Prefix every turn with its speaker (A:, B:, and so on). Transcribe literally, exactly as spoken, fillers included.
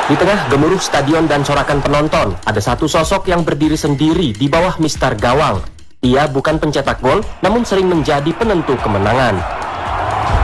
A: Di tengah gemuruh stadion dan sorakan penonton, ada satu sosok yang berdiri sendiri di bawah mistar gawang. Ia bukan pencetak gol, namun sering menjadi penentu kemenangan.